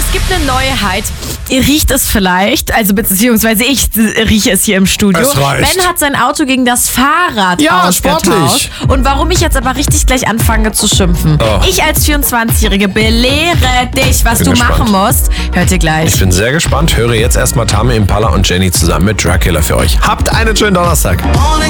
Es gibt eine Neuheit. Ihr riecht es vielleicht, also beziehungsweise ich rieche es hier im Studio. Es reicht. Ben hat sein Auto gegen das Fahrrad Ja, ausgetauscht. sportlich. Und warum ich jetzt aber richtig gleich anfange zu schimpfen. Oh. Ich als 24-Jährige belehre dich, was Bin du gespannt. machen musst. Hört ihr gleich. Ich bin sehr gespannt. Höre jetzt erstmal Tame Impala und Jenny zusammen mit Dracula für euch. Habt einen schönen Donnerstag.